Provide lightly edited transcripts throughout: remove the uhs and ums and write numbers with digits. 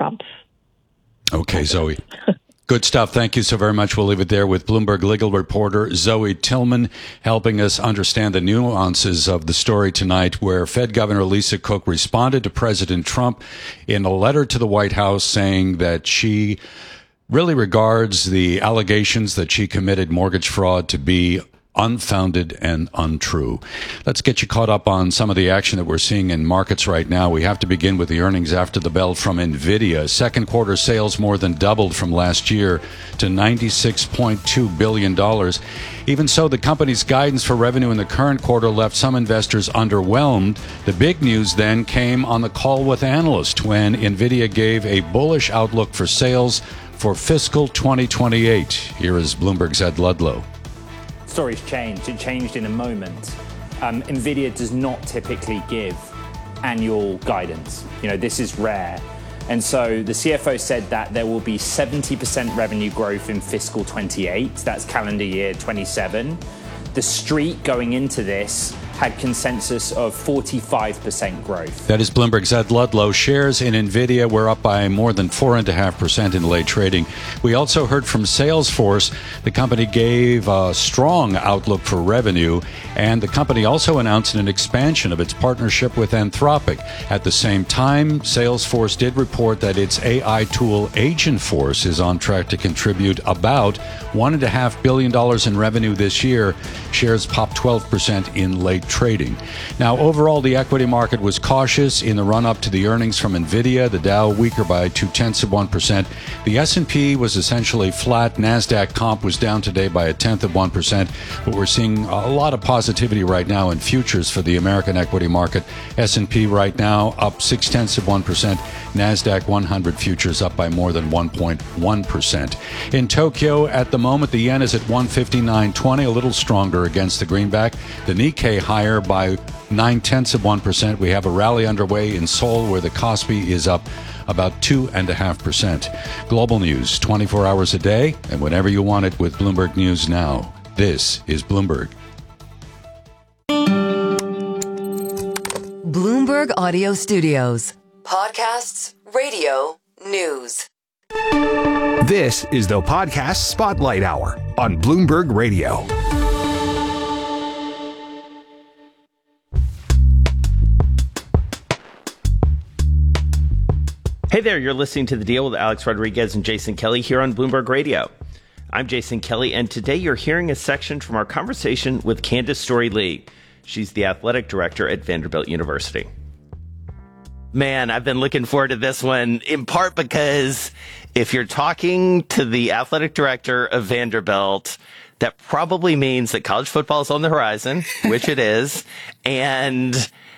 Trump. Okay, Zoe. Good stuff. Thank you so very much. We'll leave it there with Bloomberg legal reporter Zoe Tillman helping us understand the nuances of the story tonight, where Fed Governor Lisa Cook responded to President Trump in a letter to the White House saying that she really regards the allegations that she committed mortgage fraud to be unfounded and untrue. Let's get you caught up on some of the action that we're seeing in markets right now. We have to begin with the earnings after the bell from NVIDIA. Second quarter sales more than doubled from last year to $96.2 billion. Even so, the company's guidance for revenue in the current quarter left some investors underwhelmed. The big news then came on the call with analysts when NVIDIA gave a bullish outlook for sales for fiscal 2028. Here is Bloomberg's Ed Ludlow. Story's changed. It changed in a moment. NVIDIA does not typically give annual guidance. This is rare. And so the CFO said that there will be 70% revenue growth in fiscal 28. That's calendar year 27. The street going into this had consensus of 45% growth. That is Bloomberg's Ed Ludlow. Shares in NVIDIA were up by more than 4.5% in late trading. We also heard from Salesforce. The company gave a strong outlook for revenue, and the company also announced an expansion of its partnership with Anthropic. At the same time, Salesforce did report that its AI tool Agentforce is on track to contribute about $1.5 billion in revenue this year. Shares popped 12% in late trading. Now, overall, the equity market was cautious in the run-up to the earnings from NVIDIA. The Dow weaker by 0.2%. The S&P was essentially flat. NASDAQ comp was down today by 0.1%. But we're seeing a lot of positivity right now in futures for the American equity market. S&P right now up 0.6%. NASDAQ 100 futures up by more than 1.1%. In Tokyo, at the moment, the yen is at 159.20, a little stronger against the greenback. The Nikkei higher by 0.9%. We have a rally underway in Seoul where the Kospi is up about 2.5%. Global news 24 hours a day and whenever you want it with Bloomberg News Now. This is Bloomberg. Bloomberg Audio Studios. Podcasts, radio, news. This is the Podcast Spotlight Hour on Bloomberg Radio. Hey there, you're listening to The Deal with Alex Rodriguez and Jason Kelly here on Bloomberg Radio. I'm Jason Kelly, and today you're hearing a section from our conversation with Candace Storey-Lee. She's the athletic director at Vanderbilt University. Man, I've been looking forward to this one, in part because if you're talking to the athletic director of Vanderbilt, that probably means that college football is on the horizon, which it is, and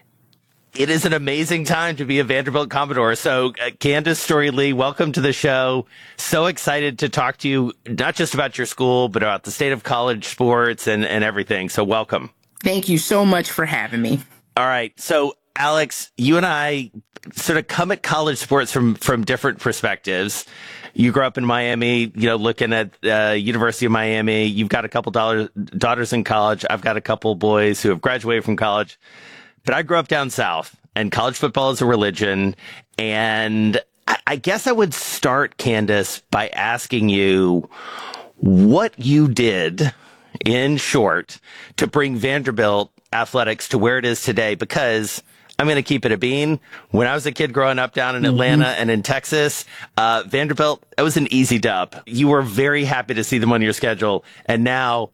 it is an amazing time to be a Vanderbilt Commodore. So, Candace Storey-Lee, welcome to the show. So excited to talk to you, not just about your school, but about the state of college sports and everything. So welcome. Thank you so much for having me. All right. So, Alex, you and I sort of come at college sports from different perspectives. You grew up in Miami, looking at University of Miami. You've got a couple daughters in college. I've got a couple boys who have graduated from college. But I grew up down south, and college football is a religion. And I guess I would start, Candace, by asking you what you did, in short, to bring Vanderbilt athletics to where it is today, because I'm going to keep it a bean. When I was a kid growing up down in Atlanta and in Texas, Vanderbilt, it was an easy dub. You were very happy to see them on your schedule. And now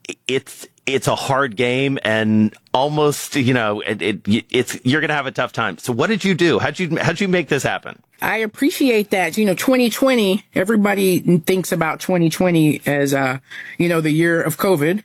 it's a hard game and almost, you're going to have a tough time. So what did you do? How'd you make this happen? I appreciate that. 2020, everybody thinks about 2020 as, the year of COVID.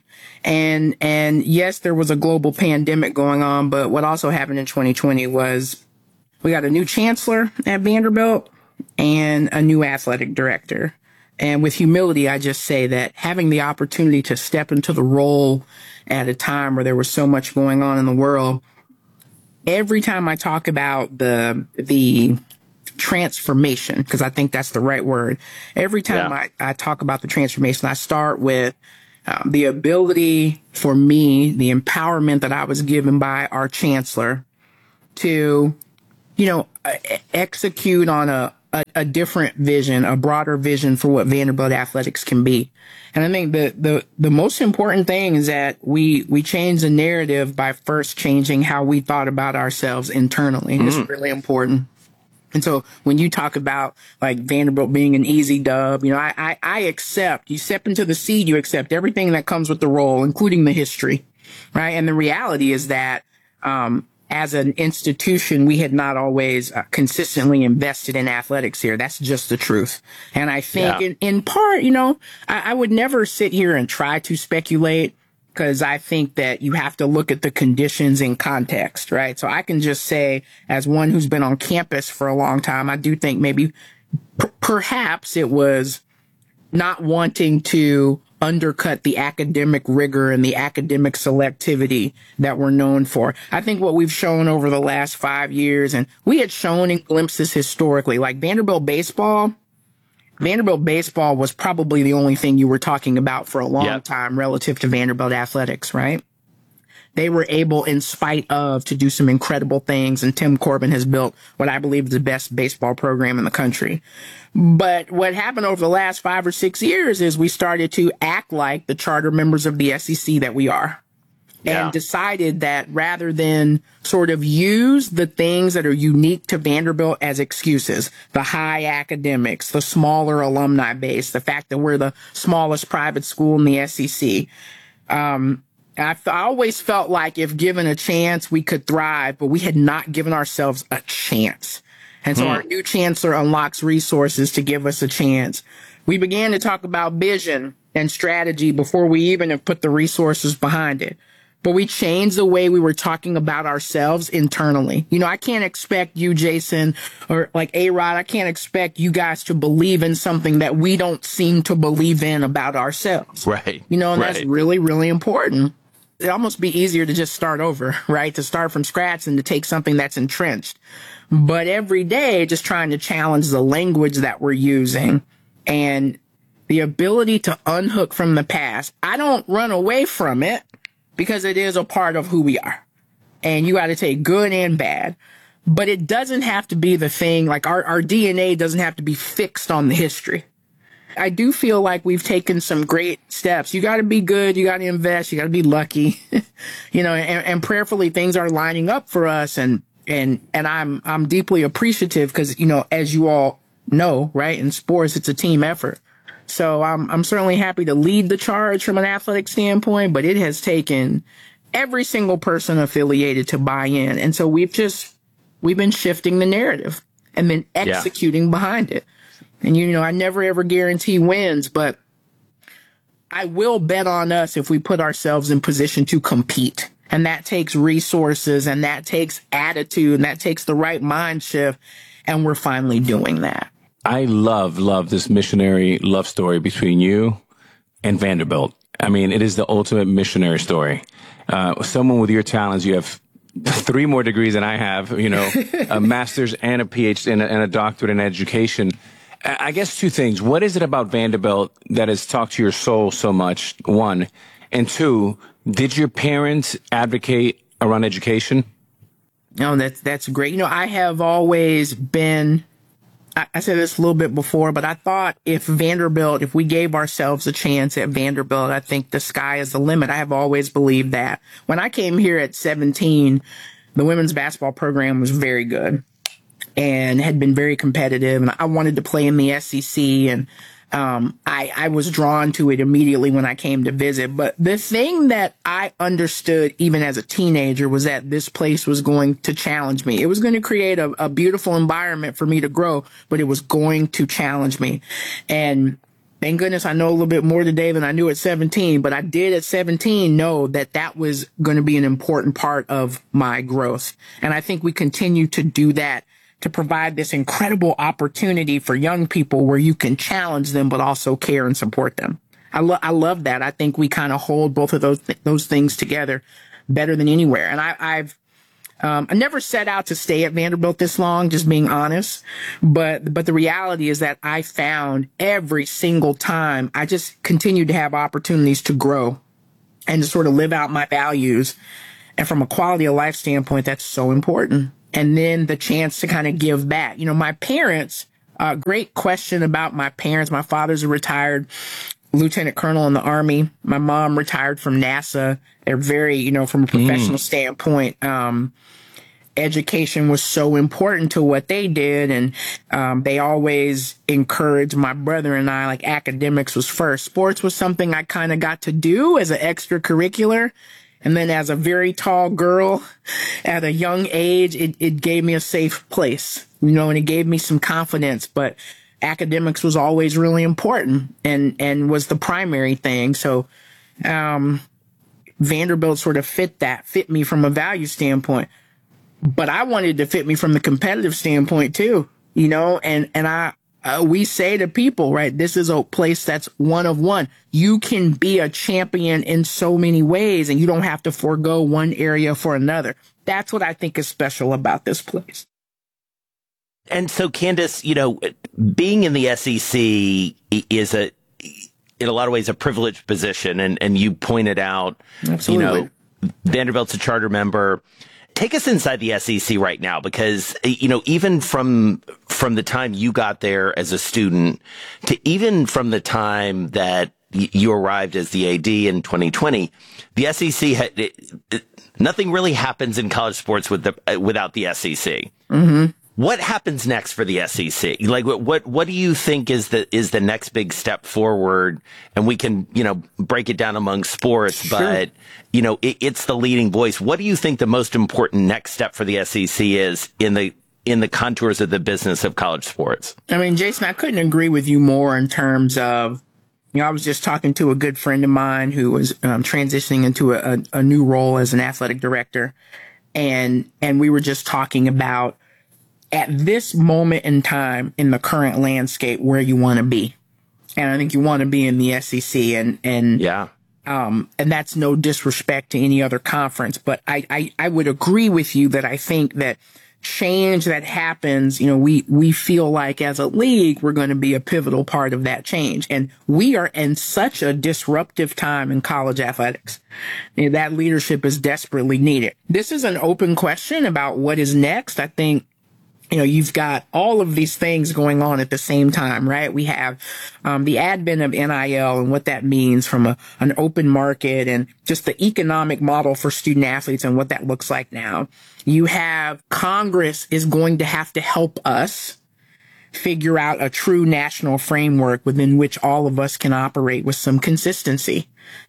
And yes, there was a global pandemic going on, but what also happened in 2020 was we got a new chancellor at Vanderbilt and a new athletic director. And with humility, I just say that having the opportunity to step into the role at a time where there was so much going on in the world, every time I talk about the transformation, because I think that's the right word, every time I talk about the transformation, I start with the ability for me, the empowerment that I was given by our chancellor to, execute on a a different vision, a broader vision for what Vanderbilt athletics can be. And I think the most important thing is that we change the narrative by first changing how we thought about ourselves internally. It's really important. And so when you talk about like Vanderbilt being an easy dub, I accept, you step into the seat, you accept everything that comes with the role, including the history, right? And the reality is that, as an institution, we had not always consistently invested in athletics here. That's just the truth. And I think in part, I would never sit here and try to speculate, because I think that you have to look at the conditions in context, right? So I can just say, as one who's been on campus for a long time, I do think maybe perhaps it was not wanting to undercut the academic rigor and the academic selectivity that we're known for. I think what we've shown over the last 5 years, and we had shown in glimpses historically, like Vanderbilt baseball was probably the only thing you were talking about for a long time relative to Vanderbilt athletics, right? They were able, in spite of, to do some incredible things. And Tim Corbin has built what I believe is the best baseball program in the country. But what happened over the last 5 or 6 years is we started to act like the charter members of the SEC that we are. And decided that rather than sort of use the things that are unique to Vanderbilt as excuses, the high academics, the smaller alumni base, the fact that we're the smallest private school in the SEC, I always felt like if given a chance, we could thrive, but we had not given ourselves a chance. And so our new chancellor unlocks resources to give us a chance. We began to talk about vision and strategy before we even have put the resources behind it. But we changed the way we were talking about ourselves internally. I can't expect you, Jason, or like A-Rod, I can't expect you guys to believe in something that we don't seem to believe in about ourselves. Right. And that's really, really important. It'd almost be easier to just start over, right? To start from scratch and to take something that's entrenched. But every day, just trying to challenge the language that we're using and the ability to unhook from the past. I don't run away from it, because it is a part of who we are. And you got to take good and bad. But it doesn't have to be the thing, like our DNA doesn't have to be fixed on the history. I do feel like we've taken some great steps. You got to be good. You got to invest. You got to be lucky, and prayerfully things are lining up for us. And I'm deeply appreciative because, as you all know, right, in sports, it's a team effort. So I'm certainly happy to lead the charge from an athletic standpoint, but it has taken every single person affiliated to buy in. And so we've been shifting the narrative and then executing behind it. And, I never ever guarantee wins, but I will bet on us if we put ourselves in position to compete. And that takes resources, and that takes attitude, and that takes the right mind shift. And we're finally doing that. I love this missionary love story between you and Vanderbilt. I mean, it is the ultimate missionary story. Someone with your talents, you have 3 more degrees than I have, a master's and a PhD and a doctorate in education. I guess 2 things. What is it about Vanderbilt that has talked to your soul so much? 1. And 2, did your parents advocate around education? No, that's great. I have always been, I said this a little bit before, but I thought if we gave ourselves a chance at Vanderbilt, I think the sky is the limit. I have always believed that. When I came here at 17, the women's basketball program was very good and had been very competitive. And I wanted to play in the SEC, and I was drawn to it immediately when I came to visit. But the thing that I understood even as a teenager was that this place was going to challenge me. It was going to create a beautiful environment for me to grow, but it was going to challenge me. And thank goodness I know a little bit more today than I knew at 17, but I did at 17 know that was going to be an important part of my growth. And I think we continue to do that, to provide this incredible opportunity for young people where you can challenge them, but also care and support them. I love that. I think we kind of hold both of those things together better than anywhere. And I never set out to stay at Vanderbilt this long, just being honest. But the reality is that I found every single time I just continued to have opportunities to grow and to sort of live out my values. And from a quality of life standpoint, that's so important. And then the chance to kind of give back. My parents Great question about my parents. My father's a retired lieutenant colonel in the Army. My mom retired from NASA. They're very, from a professional standpoint, education was so important to what they did. And they always encouraged my brother and I, like, academics was first. Sports was something I kind of got to do as an extracurricular. And then as a very tall girl at a young age, it gave me a safe place, and it gave me some confidence. But academics was always really important and was the primary thing. So Vanderbilt sort of fit me from a value standpoint. But I wanted to fit me from the competitive standpoint too, we say to people, right, this is a place that's one of one. You can be a champion in so many ways, and you don't have to forego one area for another. That's what I think is special about this place. And so, Candace, being in the SEC is in a lot of ways, a privileged position. And you pointed out, Absolutely. Vanderbilt's a charter member. Take us inside the SEC right now, because, even from the time you got there as a student to even from the time that you arrived as the AD in 2020, the SEC nothing really happens in college sports without the SEC. Mm-hmm. What happens next for the SEC? Like, what do you think is the next big step forward? And we can, break it down among sports, sure. But, it's the leading voice. What do you think the most important next step for the SEC is in the contours of the business of college sports? I mean, Jason, I couldn't agree with you more in terms of, I was just talking to a good friend of mine who was transitioning into a new role as an athletic director. And we were just talking about, at this moment in time in the current landscape, where you want to be. And I think you want to be in the SEC and yeah. And that's no disrespect to any other conference, but I would agree with you that I think that change that happens, we feel like as a league, we're going to be a pivotal part of that change. And we are in such a disruptive time in college athletics. That leadership is desperately needed. This is an open question about what is next. I think, you've got all of these things going on at the same time, right? We have the advent of NIL and what that means from an open market and just the economic model for student athletes and what that looks like now. You have Congress is going to have to help us figure out a true national framework within which all of us can operate with some consistency.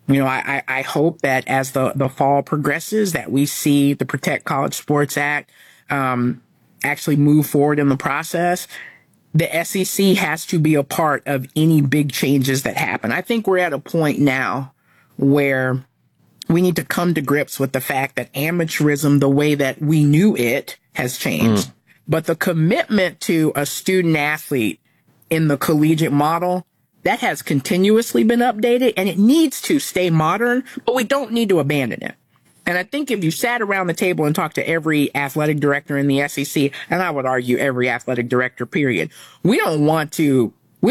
I hope that as the fall progresses, that we see the Protect College Sports Act actually move forward in the process. The SEC has to be a part of any big changes that happen. I think we're at a point now where we need to come to grips with the fact that amateurism, the way that we knew it, has changed. But the commitment to a student athlete in the collegiate model, that has continuously been updated, and it needs to stay modern, but we don't need to abandon it. And I think if you sat around the table and talked to every athletic director in the SEC, and I would argue every athletic director, period, we don't want to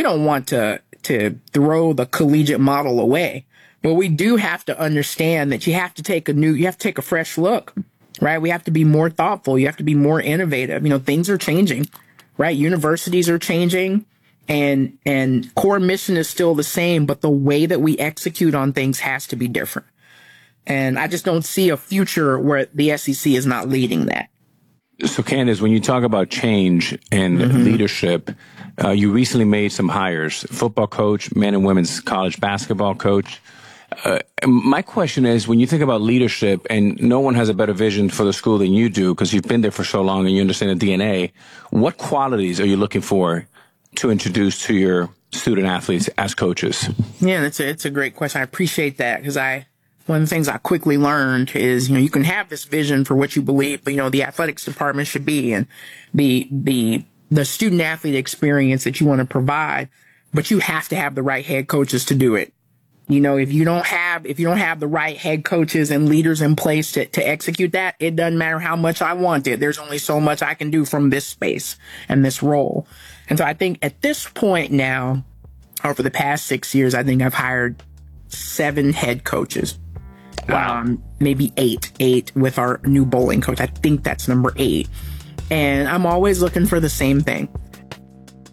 throw the collegiate model away. But we do have to understand that you have to take a fresh look, right? We have to be more thoughtful. You have to be more innovative. Things are changing, right? Universities are changing and core mission is still the same, but the way that we execute on things has to be different. And I just don't see a future where the SEC is not leading that. So, Candace, when you talk about change and leadership, you recently made some hires, football coach, men and women's college basketball coach. My question is, when you think about leadership, and no one has a better vision for the school than you do because you've been there for so long and you understand the DNA, what qualities are you looking for to introduce to your student athletes as coaches? Yeah, it's a great question. I appreciate that because one of the things I quickly learned is, you can have this vision for what you believe, but, the athletics department should be and the student athlete experience that you want to provide, but you have to have the right head coaches to do it. If you don't have the right head coaches and leaders in place to execute that, it doesn't matter how much I want it. There's only so much I can do from this space and this role. And so I think at this point now, over the past 6 years, I think I've hired 7 head coaches. Wow. Maybe eight with our new bowling coach. I think that's number 8. And I'm always looking for the same thing.